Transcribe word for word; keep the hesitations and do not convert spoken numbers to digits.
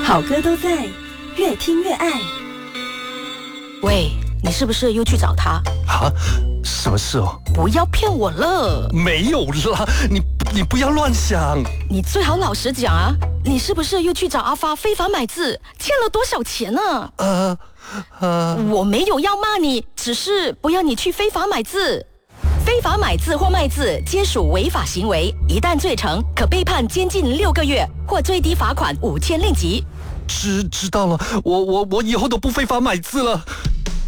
好歌都在，越听越爱。 喂，你是不是又去找他？ 啊，什么事哦？ 不要骗我了。 没有啦，你你不要乱想。 你最好老实讲啊，你是不是又去找阿发非法买字，欠了多少钱呢？ 呃呃， 我没有要骂你，只是不要你去非法买字。非法买字或卖字皆属违法行为，一旦罪成，可被判监禁六个月，或最低罚款五千令吉。 知知道了，我我我以后都不非法买字了。